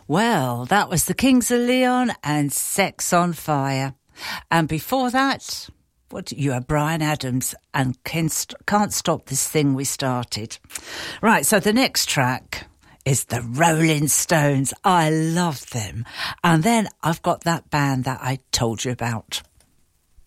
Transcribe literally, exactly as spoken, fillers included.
Well, that was the Kings of Leon and Sex on Fire. And before that, what you had Bryan Adams and Can't Stop This Thing We Started. Right, so the next track is the Rolling Stones. I love them. And then I've got that band that I told you about.